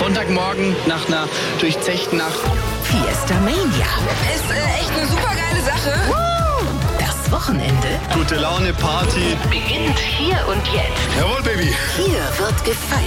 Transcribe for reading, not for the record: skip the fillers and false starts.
Sonntagmorgen nach einer durchzechten Nacht. Fiesta Mania. Ist echt eine super geile Sache. Das Wochenende Gute Laune, Party. beginnt hier und jetzt. Jawohl, Baby. Hier wird gefeiert.